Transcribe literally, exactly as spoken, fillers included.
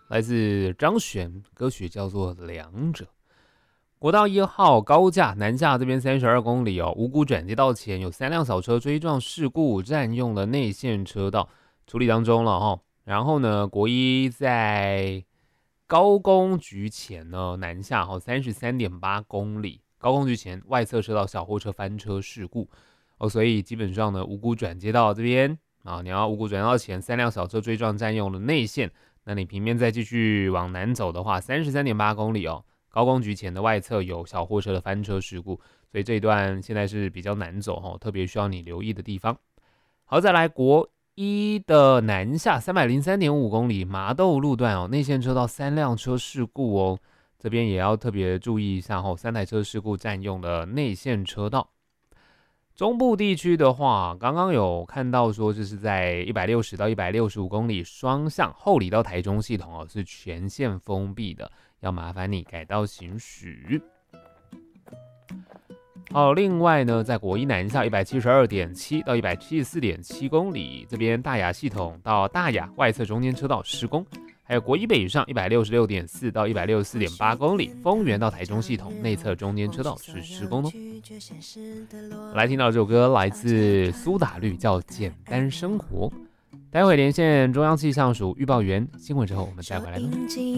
来自张悬，歌曲叫做《两者》。国道一号高架南下这边三十二公里哦，五股转接道前有三辆小车追撞事故，占用了内线车道，处理当中了哈。然后呢，国一在高工局前呢南下哈，三十三点八公里，高工局前外侧车道小货车翻车事故哦，所以基本上呢，五股转接道这边啊，你要五股转接道前三辆小车追撞占用了内线，那你平面再继续往南走的话，三十三点八公里哦。高工局前的外侧有小货车的翻车事故，所以这一段现在是比较难走哈，特别需要你留意的地方。好，再来国一的南下三百零三点五公里麻豆路段哦，内线车道三辆车事故哦，这边也要特别注意一下哦，三台车事故占用了内线车道。中部地区的话，刚刚有看到说，就是在一百六十到一百六十五公里双向后里到台中系统哦，是全线封闭的。要麻烦你改道行驶。好，另外呢，在国一南下一百七十二点七到一百七十四点七公里，这边大雅系统到大雅外侧中间车道施工，还有国一北上一百六十六点四到一百六十四点八公里，丰原到台中系统内侧中间车道是施工哦。来听到这首歌，来自苏打绿，叫《简单生活》。待会连线中央气象署预报员新闻之后，我们再回来喽。